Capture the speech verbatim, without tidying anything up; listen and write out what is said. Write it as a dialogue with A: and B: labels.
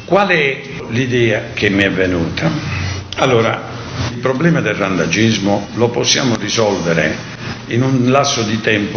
A: Qual è l'idea che mi è venuta? Allora, il problema del randagismo lo possiamo risolvere in un lasso di tempo